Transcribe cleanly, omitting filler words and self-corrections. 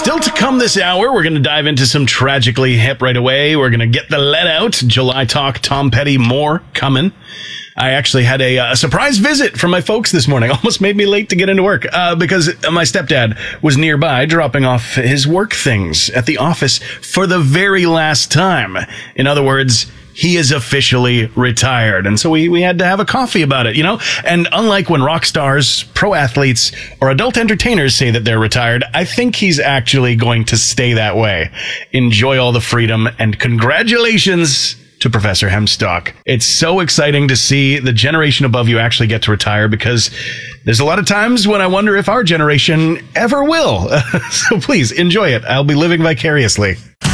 Still to come this hour, we're going to dive into some Tragically Hip right away. We're going to get the let out. July talk, Tom Petty, more coming. I actually had a surprise visit from my folks this morning. Almost made me late to get into work because my stepdad was nearby dropping off his work things at the office for the very last time. In other words, he is officially retired. And so we had to have a coffee about it, you know? And unlike when rock stars, pro athletes, or adult entertainers say that they're retired, I think he's actually going to stay that way. Enjoy all the freedom, and congratulations to Professor Hemstock. It's so exciting to see the generation above you actually get to retire, because there's a lot of times when I wonder if our generation ever will. So please enjoy it. I'll be living vicariously.